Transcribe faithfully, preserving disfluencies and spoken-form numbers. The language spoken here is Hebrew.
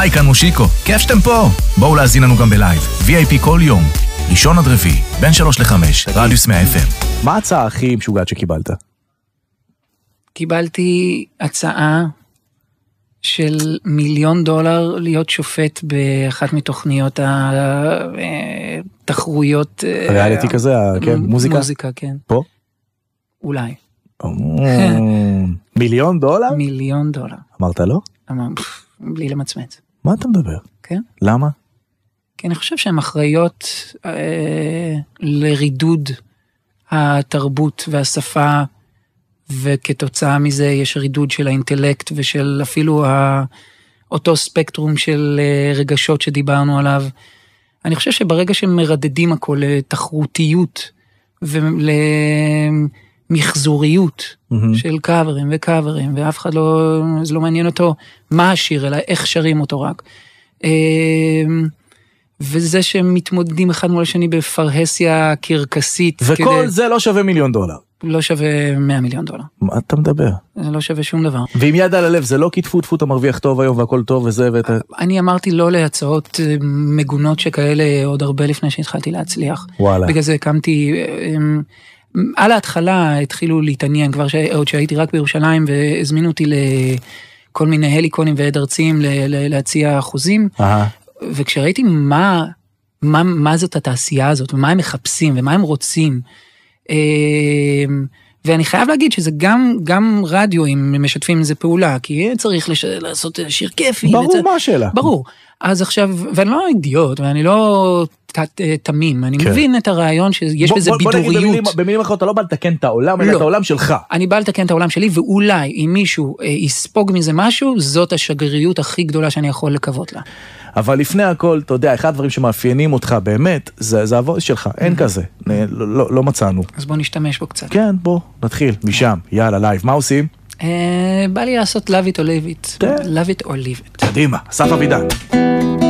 היי, כאן מושיקו. כיף שאתם פה. בואו להזין לנו גם בלייב. וי איי פי כל יום. ראשון עד רביעי, בין שלוש לחמש, רדיוס מאה אף אם. מה ההצעה הכי משוגעת שקיבלת? קיבלתי הצעה של מיליון דולר להיות שופט באחת מתוכניות התחרויות. ריאליטי כזה, כן? מוזיקה? מוזיקה, כן. פה? אולי. מיליון דולר? מיליון דולר. אמרת לא? אמרתי, בלי למצמץ. מה אתה מדבר? כן. למה? כי אני חושב שהן אחראיות אה, לרידוד התרבות והשפה, וכתוצאה מזה יש רידוד של האינטלקט ושל אפילו ה, אותו ספקטרום של אה, רגשות שדיברנו עליו. אני חושב שברגע שמרדדים הכל לתחרותיות ולמחזוריות mm-hmm. של קאברים וקאברים, ואף אחד לא, זה לא מעניין אותו מה השיר, אלא איך שרים אותו רק. אה, וזה שמתמודדים אחד מול השני בפרהסיה קרקסית. וכל כדי... זה לא שווה מיליון דולר. לא שווה מאה מיליון דולר. מה אתה מדבר? זה לא שווה שום דבר. ועם יד על הלב, זה לא כתפו תפו, אתה מרוויח טוב היום והכל טוב וזה ואתה... אני אמרתי לא להצעות מגונות שכאלה עוד הרבה לפני שהתחלתי להצליח. וואלה. בגלל זה הקמתי... על ההתחלה התחילו להתעניין, כבר עוד שהייתי רק בירושלים, והזמינו אותי לכל מיני הליקונים ועד ארציים להציע אחוזים. אהה. וכשראיתי מה, מה, מה זאת התעשייה הזאת, ומה הם מחפשים, ומה הם רוצים, ואני חייב להגיד שזה גם, גם רדיו, אם משתפים איזה פעולה, כי צריך לש... לעשות שיר כיפי. ברור וצר... מה השאלה. ברור. אז עכשיו, ואני לא אידיוט, ואני לא תמים, אני כן. מבין את הרעיון שיש בזה בידוריות. בוא נגיד במילים, במילים אחרות, אתה לא בא לתקן את העולם, אלא לא. את העולם שלך. אני בא לתקן את העולם שלי, ואולי אם מישהו אה, יספוג מזה משהו, זאת השגריריות הכי גדולה שאני יכול לקוות לה. אבל לפני הכל, אתה יודע, אחד הדברים שמאפיינים אותך באמת, זה, זה הוויס שלך, אין כזה, לא, לא, לא מצאנו. אז בוא נשתמש בו קצת. כן, בוא, נתחיל, משם, יאללה, לייב, מה עושים? בא לי לעשות love it or leave it. love it or leave it. קדימה, אסף אבידן.